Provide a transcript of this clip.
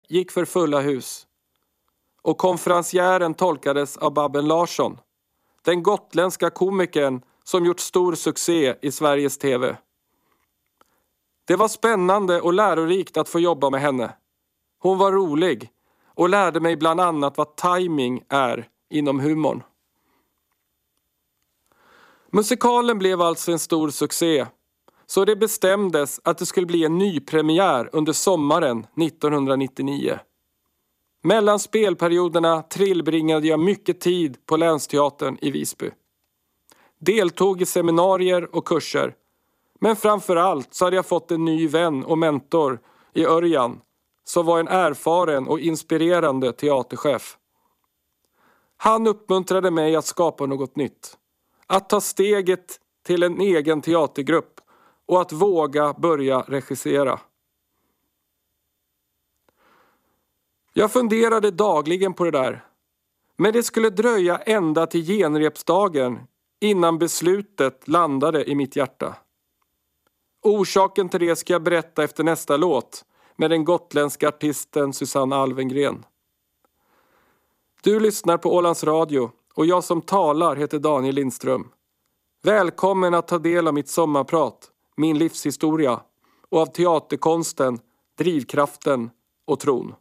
gick för fulla hus. Och konferencieren tolkades av Babben Larsson, den gotländska komikern som gjort stor succé i Sveriges TV. Det var spännande och lärorikt att få jobba med henne. Hon var rolig och lärde mig bland annat vad timing är inom humorn. Musikalen blev alltså en stor succé, så det bestämdes att det skulle bli en ny premiär under sommaren 1999. Mellan spelperioderna tillbringade jag mycket tid på Länsteatern i Visby. Deltog i seminarier och kurser, men framförallt så hade jag fått en ny vän och mentor i Örjan, som var en erfaren och inspirerande teaterchef. Han uppmuntrade mig att skapa något nytt, att ta steget till en egen teatergrupp och att våga börja regissera. Jag funderade dagligen på det där, men det skulle dröja ända till genrepsdagen innan beslutet landade i mitt hjärta. Orsaken till det ska jag berätta efter nästa låt med den gotländska artisten Susanne Alvengren. Du lyssnar på Ålands Radio och jag som talar heter Daniel Lindström. Välkommen att ta del av mitt sommarprat, min livshistoria och av teaterkonsten, drivkraften och tron.